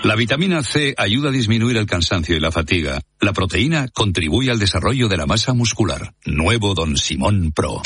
La vitamina C ayuda a disminuir el cansancio y la fatiga. La proteína contribuye al desarrollo de la masa muscular. Nuevo Don Simón Pro.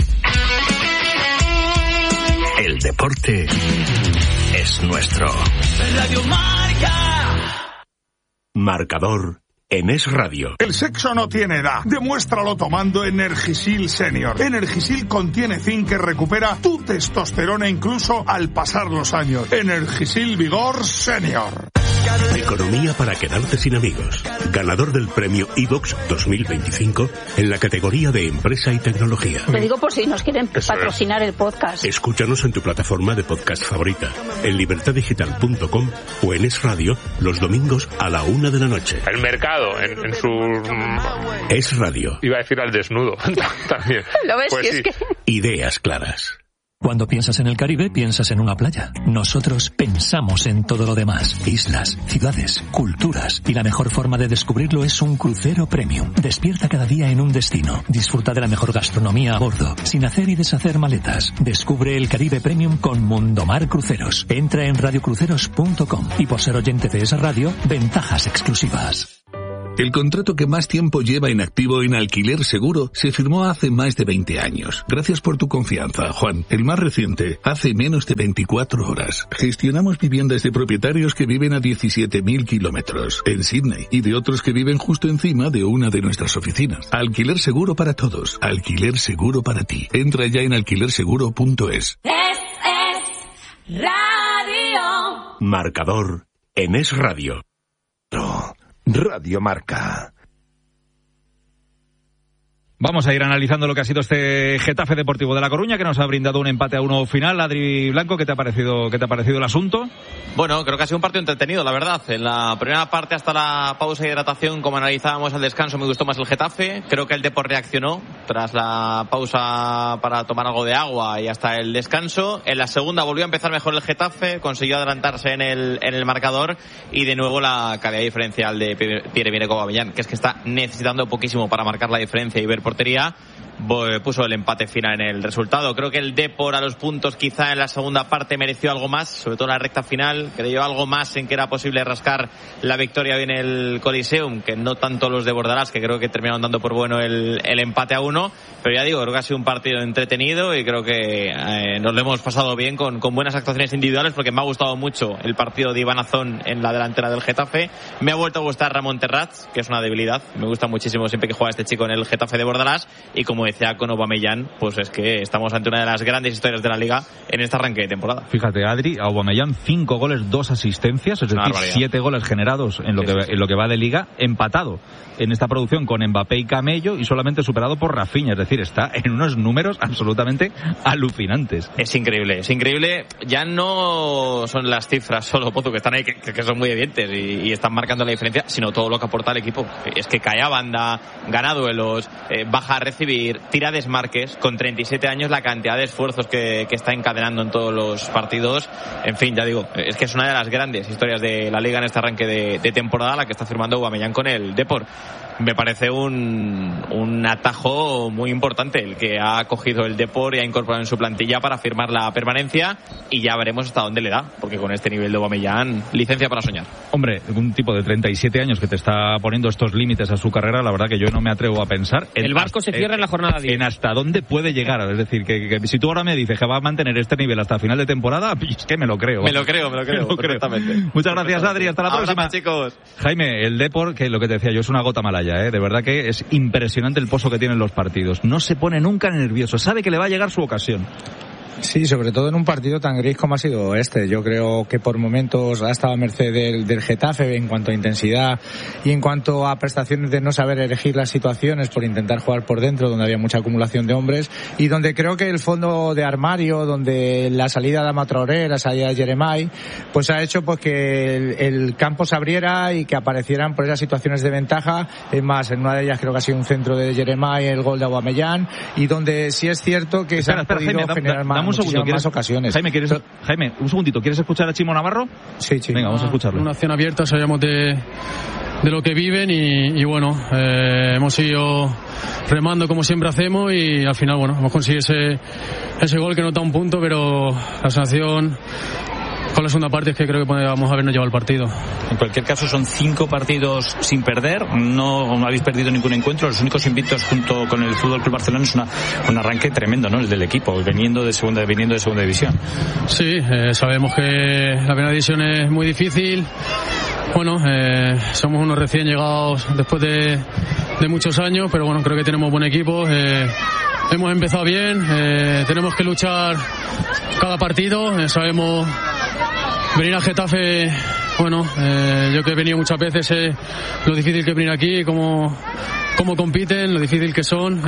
El deporte es nuestro. Radio Marca. Marcador en Es Radio. El sexo no tiene edad. Demuéstralo tomando Energisil Senior. Energisil contiene zinc que recupera tu testosterona incluso al pasar los años. Energisil Vigor Senior. Economía para quedarte sin amigos. Ganador del premio iVox 2025 en la categoría de empresa y tecnología. Te digo por si nos quieren patrocinar el podcast. Escúchanos en tu plataforma de podcast favorita, en libertadigital.com o en Es Radio los domingos a la 1 de la noche. El mercado en su... Es Radio. Iba a decir al desnudo también. ¿Lo ves? Pues sí. Es que... Ideas claras. Cuando piensas en el Caribe, piensas en una playa. Nosotros pensamos en todo lo demás. Islas, ciudades, culturas. Y la mejor forma de descubrirlo es un crucero premium. Despierta cada día en un destino. Disfruta de la mejor gastronomía a bordo, sin hacer y deshacer maletas. Descubre el Caribe Premium con Mundomar Cruceros. Entra en radiocruceros.com y por ser oyente de esa radio, ventajas exclusivas. El contrato que más tiempo lleva inactivo en Alquiler Seguro se firmó hace más de 20 años. Gracias por tu confianza, Juan. El más reciente, hace menos de 24 horas. Gestionamos viviendas de propietarios que viven a 17.000 kilómetros en Sydney y de otros que viven justo encima de una de nuestras oficinas. Alquiler Seguro para todos. Alquiler Seguro para ti. Entra ya en alquilerseguro.es. Es Radio. Marcador en Es Radio. Radio Marca. Vamos a ir analizando lo que ha sido este Getafe Deportivo de La Coruña, que nos ha brindado un empate a 1 final. Adri Blanco, ¿qué te ha parecido el asunto? Bueno, creo que ha sido un partido entretenido, la verdad. En la primera parte, hasta la pausa y hidratación, como analizábamos al descanso, me gustó más el Getafe. Creo que el Depor reaccionó tras la pausa para tomar algo de agua y hasta el descanso. En la segunda volvió a empezar mejor el Getafe, consiguió adelantarse en el marcador y de nuevo la calidad diferencial de Pierre-Emerick Aubameyang, que es que está necesitando poquísimo para marcar la diferencia y ver portería. Puso el empate final en el resultado. Creo que el Depor a los puntos quizá en la segunda parte mereció algo más, sobre todo en la recta final, creyó algo más en que era posible rascar la victoria hoy en el Coliseum, que no tanto los de Bordalás, que creo que terminaron dando por bueno el empate a 1, pero ya digo, creo que ha sido un partido entretenido y creo que nos lo hemos pasado bien con buenas actuaciones individuales, porque me ha gustado mucho el partido de Iván Azón en la delantera del Getafe. Me ha vuelto a gustar Ramón Terrats, que es una debilidad, me gusta muchísimo siempre que juega este chico en el Getafe de Bordalás, y como decía con Aubameyang, pues es que estamos ante una de las grandes historias de la Liga en este arranque de temporada. Fíjate, Adri, Aubameyang 5 goles, 2 asistencias, es decir, 7 goles generados en lo que va de Liga, empatado en esta producción con Mbappé y Camello y solamente superado por Rafinha, es decir, está en unos números absolutamente alucinantes. Es increíble. Ya no son las cifras solo, Pozo, que están ahí, que son muy evidentes y están marcando la diferencia, sino todo lo que aporta el equipo. Es que cae a banda, gana duelos, baja a recibir, tira desmarques, con 37 años la cantidad de esfuerzos que está encadenando en todos los partidos. En fin, ya digo, es que es una de las grandes historias de la Liga en este arranque de temporada, la que está firmando Aubameyang con el Depor. Me parece un atajo muy importante el que ha cogido el Depor y ha incorporado en su plantilla para firmar la permanencia, y ya veremos hasta dónde le da, porque con este nivel de Aubameyang, licencia para soñar. Hombre, un tipo de 37 años que te está poniendo estos límites a su carrera, la verdad que yo no me atrevo a pensar. El barco se cierra en la jornada 10. En hasta dónde puede llegar, es decir, que si tú ahora me dices que va a mantener este nivel hasta final de temporada, es que me lo creo. Me lo creo perfectamente. Muchas gracias, Adri, hasta la próxima. Chicos. Jaime, el Depor, que lo que te decía yo, es una gota malaya, de verdad que es impresionante el pozo que tienen los partidos. No se pone nunca nervioso, sabe que le va a llegar su ocasión. Sí, sobre todo en un partido tan gris como ha sido este. Yo creo que por momentos ha estado a merced del Getafe en cuanto a intensidad y en cuanto a prestaciones de no saber elegir las situaciones por intentar jugar por dentro, donde había mucha acumulación de hombres, y donde creo que el fondo de armario, donde la salida de Amatraoré, la salida de Jeremai, pues ha hecho pues que el campo se abriera y que aparecieran por esas situaciones de ventaja. Es más, en una de ellas creo que ha sido un centro de Jeremai, el gol de Aubameyang, y donde sí es cierto que se han podido generar más ocasiones. Jaime, un segundito, ¿quieres escuchar a Chimo Navarro? Sí. Venga, vamos a escucharlo. Una acción abierta, sabíamos de lo que viven y bueno, hemos seguido remando como siempre hacemos y al final, bueno, hemos conseguido ese gol que nos da un punto, pero la sanción con la segunda parte es que creo que podemos habernos llevado el partido. En cualquier caso, son 5 partidos sin perder, no habéis perdido ningún encuentro, los únicos invictos junto con el Fútbol Club Barcelona. Es un arranque tremendo, ¿no? El del equipo, viniendo de segunda división. Sí, sabemos que la primera división es muy difícil. Bueno, somos unos recién llegados después de muchos años, pero bueno, creo que tenemos buen equipo. Hemos empezado bien, tenemos que luchar cada partido. Sabemos venir a Getafe, bueno, yo que he venido muchas veces, sé lo difícil que es venir aquí, cómo compiten, lo difícil que son,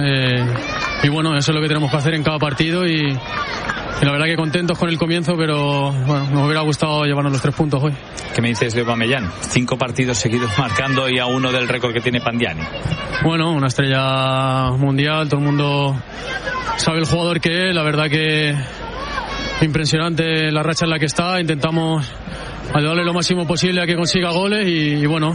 y bueno, eso es lo que tenemos que hacer en cada partido, y la verdad que contentos con el comienzo, pero bueno, nos hubiera gustado llevarnos los 3 puntos hoy. ¿Qué me dices de Aubameyang? 5 partidos seguidos marcando y a uno del récord que tiene Pandiani. Bueno, una estrella mundial, todo el mundo sabe el jugador que es, la verdad que impresionante la racha en la que está. Intentamos ayudarle lo máximo posible a que consiga goles y bueno,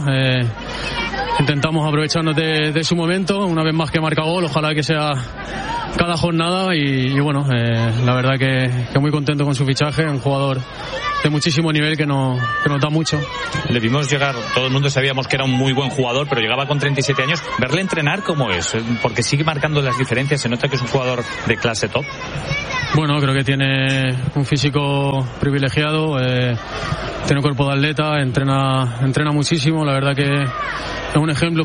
intentamos aprovecharnos de su momento, una vez más que marca gol, ojalá que sea cada jornada, y bueno, la verdad que muy contento con su fichaje, un jugador de muchísimo nivel que nos da mucho. Le vimos llegar, todo el mundo sabíamos que era un muy buen jugador, pero llegaba con 37 años. Verle entrenar, ¿cómo es? Porque sigue marcando las diferencias, se nota que es un jugador de clase top. Bueno, creo que tiene un físico privilegiado, tiene un cuerpo de atleta, entrena muchísimo, la verdad que es un ejemplo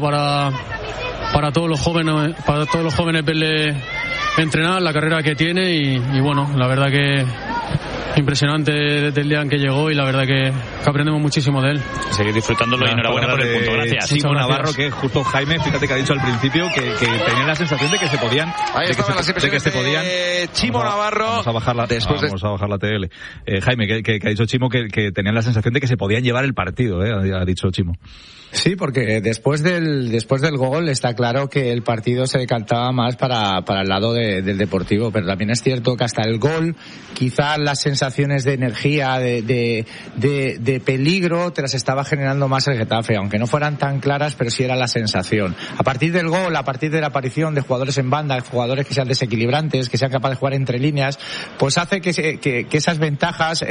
para todos los jóvenes verle entrenar, la carrera que tiene, y bueno, la verdad que impresionante desde el día en que llegó, y la verdad que aprendemos muchísimo de él. Seguir disfrutándolo, y enhorabuena por el punto. Gracias. Chimo Navarro, que justo Jaime, fíjate que ha dicho al principio que tenía la sensación de que se podían... Ahí estaban las impresiones de Chimo Navarro. Vamos a bajar la TL. Jaime, que ha dicho Chimo que tenían la sensación de que se podían llevar el partido, ha dicho Chimo. Sí, porque después del gol está claro que el partido se decantaba más para el lado del Deportivo, pero también es cierto que hasta el gol quizás las sensaciones de energía, de peligro te las estaba generando más el Getafe, aunque no fueran tan claras, pero sí era la sensación. A partir del gol, a partir de la aparición de jugadores en banda, jugadores que sean desequilibrantes, que sean capaces de jugar entre líneas, pues hace que esas ventajas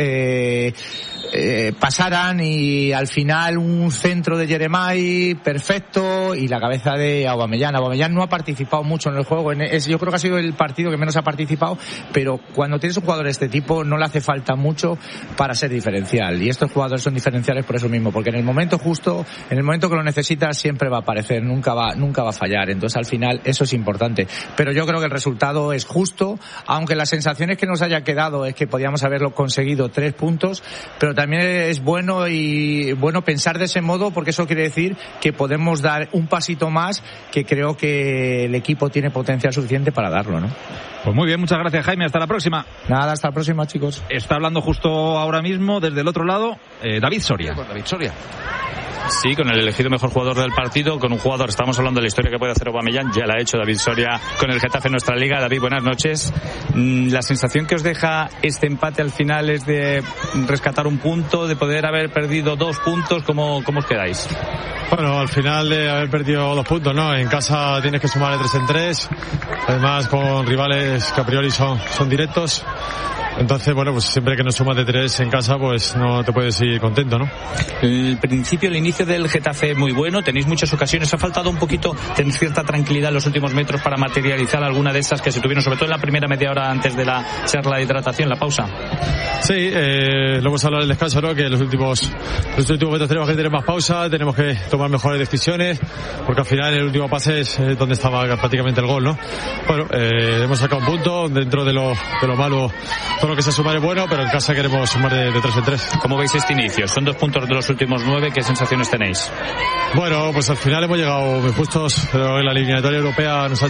pasaran, y al final un centro de Jeremai perfecto y la cabeza de Aubameyang. Aubameyang no ha participado mucho en el juego, yo creo que ha sido el partido que menos ha participado, pero cuando tienes un jugador de este tipo no le hace falta mucho para ser diferencial, y estos jugadores son diferenciales por eso mismo, porque en el momento justo, en el momento que lo necesitas, siempre va a aparecer, nunca va a fallar. Entonces al final eso es importante, pero yo creo que el resultado es justo, aunque las sensaciones que nos haya quedado es que podíamos haberlo conseguido 3 puntos, pero también es bueno pensar de ese modo, porque eso quiere decir que podemos dar un pasito más, que creo que el equipo tiene potencial suficiente para darlo, ¿no? Pues muy bien, muchas gracias, Jaime, hasta la próxima. Nada, hasta la próxima, chicos. Está hablando justo ahora mismo desde el otro lado David Soria. Sí, con el elegido mejor jugador del partido, con un jugador, estamos hablando de la historia que puede hacer Aubameyang, ya la ha hecho David Soria con el Getafe en nuestra liga. David, buenas noches. La sensación que os deja este empate al final es de rescatar un punto, de poder haber perdido 2 puntos, ¿cómo os quedáis? Bueno, al final de haber perdido 2 puntos, ¿no? En casa tienes que sumar de 3 en 3, además con rivales que a priori son directos. Entonces, bueno, pues siempre que nos sumas de 3 en casa, pues no te puedes ir contento, ¿no? El inicio del Getafe es muy bueno, tenéis muchas ocasiones, ha faltado un poquito tener cierta tranquilidad en los últimos metros para materializar alguna de esas que se tuvieron, sobre todo en la primera media hora antes de la charla de hidratación, la pausa. Sí, lo hemos hablado en el descanso, ¿no? Que los últimos metros tenemos que tener más pausa, tenemos que tomar mejores decisiones, porque al final el último pase es donde estaba prácticamente el gol, ¿no? Bueno, hemos sacado un punto dentro de lo malo. Todo lo que se sumar es bueno, pero en casa queremos sumar de 3 en 3. ¿Cómo veis este inicio? Son 2 puntos de los últimos 9, ¿qué sensaciones tenéis? Bueno, pues al final hemos llegado muy justos, pero en la eliminatoria europea nos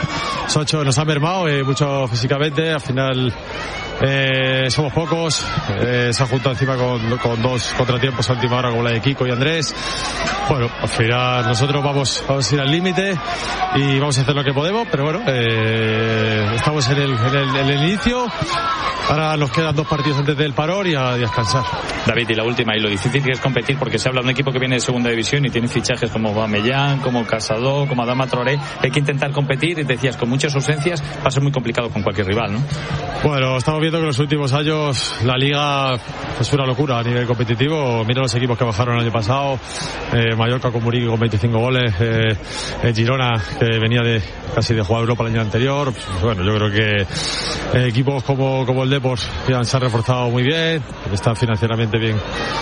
ha mermado mucho físicamente, al final somos pocos, se ha juntado encima con 2 contratiempos a última hora, como la de Kiko y Andrés. Bueno, al final nosotros vamos a ir al límite y vamos a hacer lo que podemos, pero bueno, estamos en el inicio Ahora nos quedan 2 partidos antes del parón y a descansar. David, y la última, y lo difícil que es competir, porque se habla de un equipo que viene de segunda división y tiene fichajes como Aubameyang, como Casado, como Adama Traoré. Hay que intentar competir, y decías, con muchas ausencias va a ser muy complicado con cualquier rival, ¿no? Bueno, estamos viendo que en los últimos años la Liga es una locura a nivel competitivo. Mira los equipos que bajaron el año pasado, Mallorca con Muriqui con 25 goles, Girona, que venía casi de jugar Europa el año anterior. Pues bueno, yo creo que equipos como el Depor se han reforzado muy bien, están financieramente bien,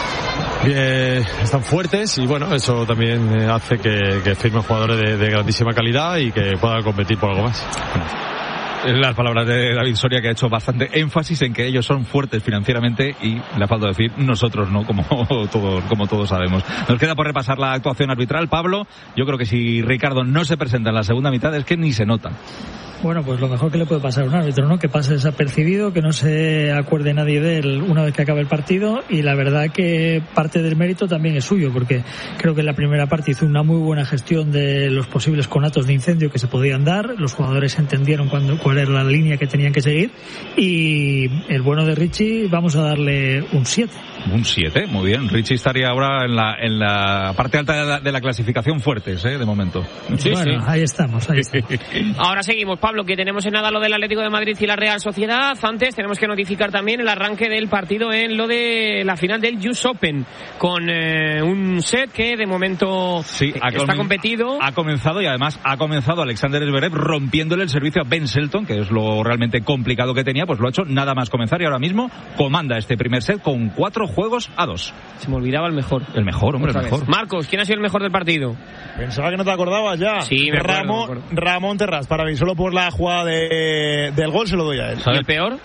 están fuertes, y bueno, eso también hace que firmen jugadores de grandísima calidad y que puedan competir por algo más. Las palabras de David Soria, que ha hecho bastante énfasis en que ellos son fuertes financieramente, y le falta decir nosotros no, como todos sabemos. Nos queda por repasar la actuación arbitral. Pablo, yo creo que si Ricardo no se presenta en la segunda mitad es que ni se nota. Bueno, pues lo mejor que le puede pasar a un árbitro, ¿no? Que pase desapercibido, que no se acuerde nadie de él una vez que acabe el partido, y la verdad que parte del mérito también es suyo, porque creo que en la primera parte hizo una muy buena gestión de los posibles conatos de incendio que se podían dar, los jugadores entendieron cuál era la línea que tenían que seguir, y el bueno de Richie vamos a darle un 7. Un 7, muy bien. Richie estaría ahora en la parte alta de la clasificación fuertes, de momento. Sí, bueno, sí. Ahí estamos. Ahora seguimos, Pablo, que tenemos en nada lo del Atlético de Madrid y la Real Sociedad. Antes tenemos que notificar también el arranque del partido en lo de la final del US Open, con un set que de momento está competido. Ha comenzado, y además ha comenzado Alexander Zverev rompiéndole el servicio a Ben Shelton, que es lo realmente complicado que tenía, pues lo ha hecho nada más comenzar, y ahora mismo comanda este primer set con 4-2. Se me olvidaba el mejor. El mejor, hombre, el mejor. Marcos, ¿quién ha sido el mejor del partido? Pensaba que no te acordabas ya. Sí, me acuerdo. Ramón Terrás, para mí, solo por la jugada del gol se lo doy a él. ¿Y el peor?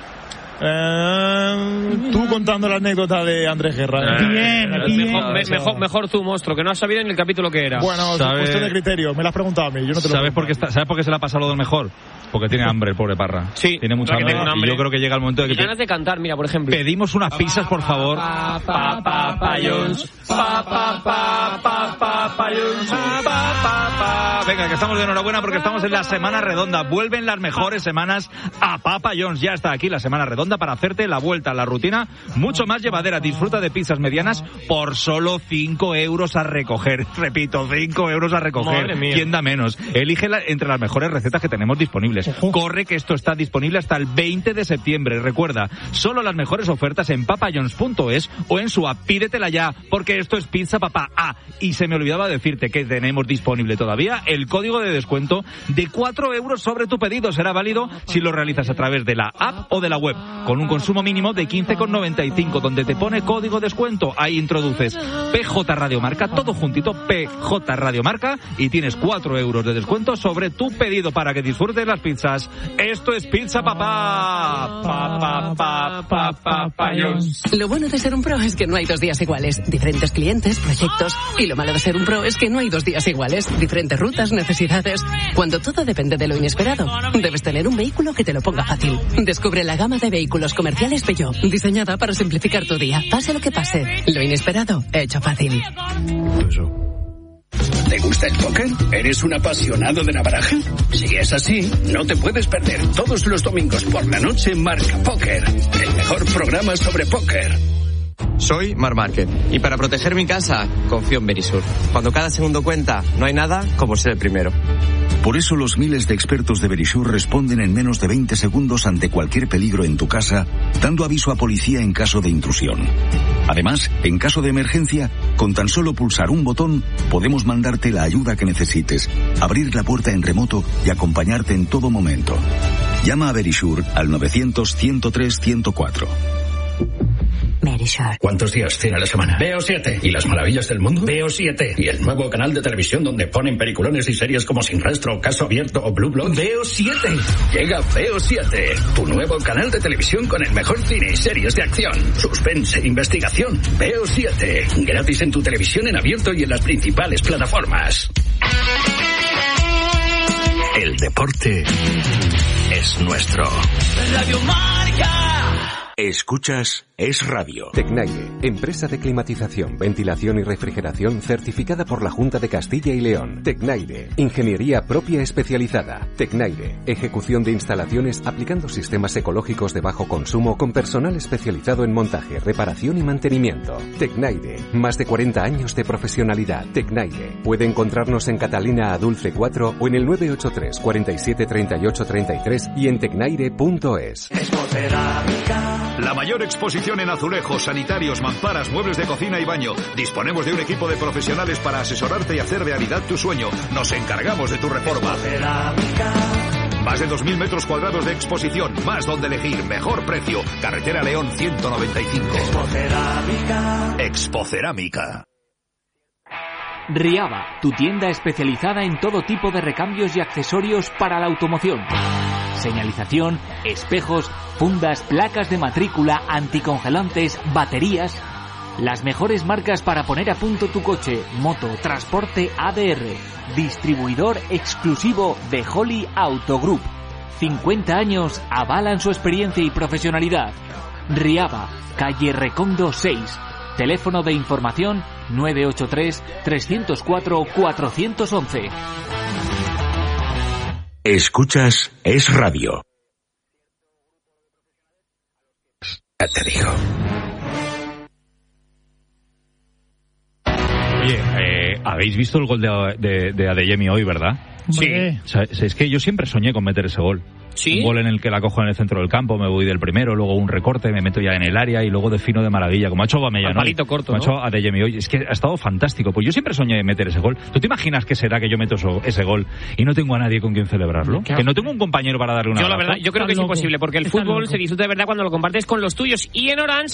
Tú contando la anécdota de Andrés Guerra. Mejor tú, monstruo, que no has sabido en el capítulo que era. Bueno, es cuestión de criterio. Me lo has preguntado a mí, yo no te lo ¿Sabes por qué se le ha pasado lo del mejor? Porque tiene hambre el pobre Parra. Sí. Tiene mucha hambre. Y yo creo que llega el momento de que... ganas de cantar, mira, por ejemplo. Pedimos unas pizzas, por favor. Venga, que estamos de enhorabuena porque estamos en la Semana Redonda. Vuelven las mejores semanas a Papa John's. Ya está aquí la Semana Redonda para hacerte la vuelta a la rutina mucho más llevadera. Disfruta de pizzas medianas por solo 5 euros a recoger. Repito, 5 euros a recoger. Madre mía. ¿Quién da menos? Elige entre las mejores recetas que tenemos disponibles. Corre, que esto está disponible hasta el 20 de septiembre. Recuerda, solo las mejores ofertas en papajohns.es o en su app. Pídetela ya, porque esto es Pizza Papá. Y se me olvidaba decirte que tenemos disponible todavía el código de descuento de 4 euros sobre tu pedido. Será válido si lo realizas a través de la app o de la web, con un consumo mínimo de 15,95, donde te pone código descuento. Ahí introduces PJ Radio Marca, todo juntito, PJ Radio Marca, y tienes 4 euros de descuento sobre tu pedido para que disfrutes las pizzas. Esto es Pizza Papá. Lo bueno de ser un pro es que no hay 2 días iguales. Diferentes clientes, proyectos. Y lo malo de ser un pro es que no hay 2 días iguales. Diferentes rutas, necesidades. Cuando todo depende de lo inesperado, debes tener un vehículo que te lo ponga fácil. Descubre la gama de vehículos comerciales Peugeot, diseñada para simplificar tu día. Pase lo que pase, lo inesperado, hecho fácil. ¿Te gusta el póker? ¿Eres un apasionado de la baraja? Si es así, no te puedes perder todos los domingos por la noche Marca Póker, el mejor programa sobre póker. Soy Marc Márquez y para proteger mi casa confío en Verisur. Cuando cada segundo cuenta, no hay nada como ser el primero. Por eso los miles de expertos de Verisur responden en menos de 20 segundos ante cualquier peligro en tu casa, dando aviso a policía en caso de intrusión. Además, en caso de emergencia, con tan solo pulsar un botón, podemos mandarte la ayuda que necesites, abrir la puerta en remoto y acompañarte en todo momento. Llama a Verisur al 900-103-104. Verisur. ¿Cuántos días tiene la semana? Veo 7. ¿Y las maravillas del mundo? Veo 7. ¿Y el nuevo canal de televisión donde ponen peliculones y series como Sin Rastro, Caso Abierto o Blue Bloods? Veo 7. Llega Veo 7, tu nuevo canal de televisión con el mejor cine y series de acción, suspense, investigación. Veo 7. Gratis en tu televisión en abierto y en las principales plataformas. El deporte es nuestro. Radio Marca. Escuchas Es Radio. Tecnaire, empresa de climatización, ventilación y refrigeración certificada por la Junta de Castilla y León. Tecnaire, ingeniería propia especializada. Tecnaire, ejecución de instalaciones aplicando sistemas ecológicos de bajo consumo con personal especializado en montaje, reparación y mantenimiento. Tecnaire, más de 40 años de profesionalidad. Tecnaire, puede encontrarnos en Catalina Adulce 4 o en el 983 47 38 33 y en tecnaire.es. La mayor exposición en azulejos, sanitarios, mamparas, muebles de cocina y baño. Disponemos de un equipo de profesionales para asesorarte y hacer realidad tu sueño. Nos encargamos de tu reforma. Más de 2.000 metros cuadrados de exposición, más donde elegir, mejor precio. Carretera León 195. Expocerámica. Riaba, tu tienda especializada en todo tipo de recambios y accesorios para la automoción. Señalización, espejos, fundas, placas de matrícula, anticongelantes, baterías. Las mejores marcas para poner a punto tu coche, moto, transporte ADR. Distribuidor exclusivo de Holly Auto Group. 50 años avalan su experiencia y profesionalidad. Riaba, calle Recondo 6. Teléfono de información 983-304-411. Escuchas Es Radio. Ya te digo. Oye, ¿habéis visto el gol de Adeyemi hoy, verdad? Sí. O sea, es que yo siempre soñé con meter ese gol. ¿Sí? Un gol en el que la cojo en el centro del campo, me voy del primero, luego un recorte, me meto ya en el área y luego defino de maravilla, como ha hecho Aubameyang, al palito corto, como ha hecho Adeyemi hoy. Es que ha estado fantástico. Pues yo siempre soñé meter ese gol. ¿Tú te imaginas qué será que yo meto ese gol y no tengo a nadie con quien celebrarlo? Que no tengo un compañero para darle una Yo la verdad, yo creo que es imposible, porque el fútbol se disfruta de verdad cuando lo compartes con los tuyos. Y en Orange